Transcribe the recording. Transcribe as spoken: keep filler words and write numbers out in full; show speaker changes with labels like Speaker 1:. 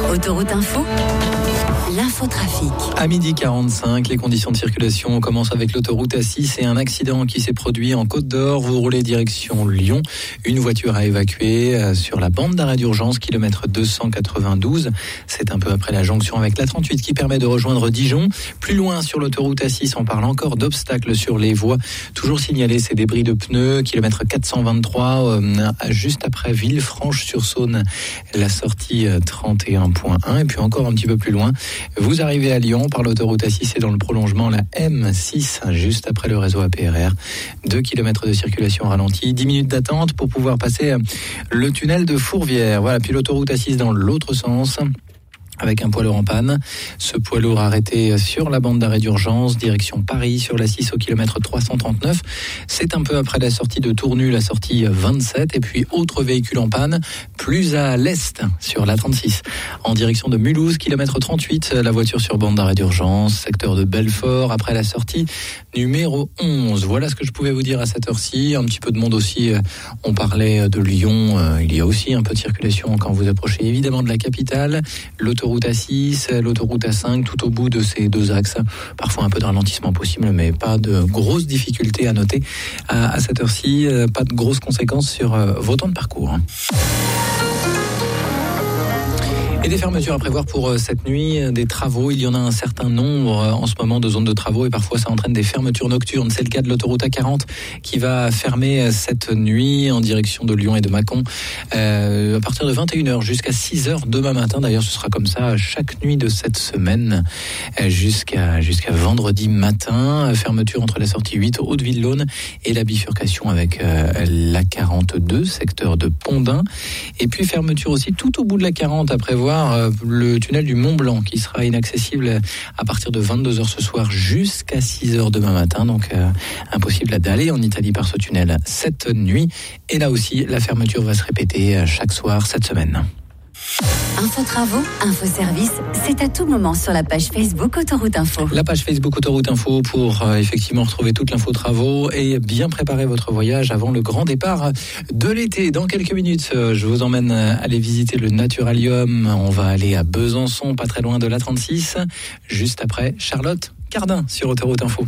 Speaker 1: Autoroute Info, l'infotrafic.
Speaker 2: À midi quarante-cinq, les conditions de circulation. On commence avec l'autoroute A six et un accident qui s'est produit en Côte d'Or. Vous roulez direction Lyon. Une voiture a évacué sur la bande d'arrêt d'urgence, kilomètre deux cent quatre-vingt-douze. C'est un peu après la jonction avec l'A trente-huit qui permet de rejoindre Dijon. Plus loin sur l'autoroute A six, on parle encore d'obstacles sur les voies. Toujours signalé ces débris de pneus, kilomètre quatre cent vingt-trois, euh, juste après Villefranche-sur-Saône, la sortie trente et un point un. Et puis encore un petit peu plus loin, vous arrivez à Lyon par l'autoroute A six et dans le prolongement la M six, juste après le réseau A P R R. deux kilomètres de circulation ralentie, dix minutes d'attente pour pouvoir passer le tunnel de Fourvière. Voilà, puis l'autoroute A six dans l'autre sens, avec un poids lourd en panne. Ce poids lourd arrêté sur la bande d'arrêt d'urgence, direction Paris, sur la six au kilomètre trois cent trente-neuf. C'est un peu après la sortie de Tournu, la sortie vingt-sept. Et puis, autre véhicule en panne, plus à l'est, sur la trente-six. En direction de Mulhouse, kilomètre trente-huit, la voiture sur bande d'arrêt d'urgence, secteur de Belfort, après la sortie numéro onze. Voilà ce que je pouvais vous dire à cette heure-ci. Un petit peu de monde aussi. On parlait de Lyon. Il y a aussi un peu de circulation quand vous approchez évidemment de la capitale. L'autoroute L'autoroute A six, l'autoroute A cinq, tout au bout de ces deux axes. Parfois un peu de ralentissement possible, mais pas de grosses difficultés à noter à, à cette heure-ci. Pas de grosses conséquences sur euh, vos temps de parcours. Et des fermetures à prévoir pour cette nuit, des travaux. Il y en a un certain nombre en ce moment de zones de travaux et parfois ça entraîne des fermetures nocturnes. C'est le cas de l'autoroute A quarante qui va fermer cette nuit en direction de Lyon et de Mâcon euh, à partir de vingt et une heures jusqu'à six heures demain matin. D'ailleurs, ce sera comme ça chaque nuit de cette semaine jusqu'à, jusqu'à vendredi matin. Fermeture entre la sortie huit Haute-Ville-Laune et la bifurcation avec euh, l'A quarante-deux, secteur de Pondin. Et puis fermeture aussi tout au bout de la quarante à prévoir, le tunnel du Mont Blanc qui sera inaccessible à partir de vingt-deux heures ce soir jusqu'à six heures demain matin. Donc euh, impossible d'aller en Italie par ce tunnel cette nuit. Et là aussi, la fermeture va se répéter chaque soir cette semaine.
Speaker 1: Info travaux, info service, c'est à tout moment sur la page Facebook Autoroute Info.
Speaker 2: La page Facebook Autoroute Info pour euh, effectivement retrouver toute l'info travaux et bien préparer votre voyage avant le grand départ de l'été. Dans quelques minutes, euh, je vous emmène aller visiter le Naturalium. On va aller à Besançon, pas très loin de l'A trente-six, juste après Charlotte Cardin sur Autoroute Info.